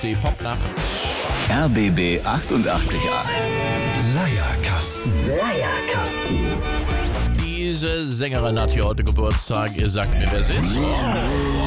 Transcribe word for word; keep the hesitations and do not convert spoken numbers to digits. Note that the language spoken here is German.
die Popnacht. R B B achtundachtzig Komma acht. Leierkasten. Leierkasten. Diese Sängerin hat hier heute Geburtstag. Ihr sagt mir, wer sie ist.